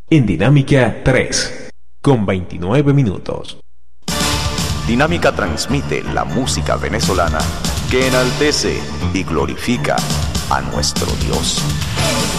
en Dinámica 3, con 29 minutos. Dinámica transmite la música venezolana que enaltece y glorifica a nuestro Dios.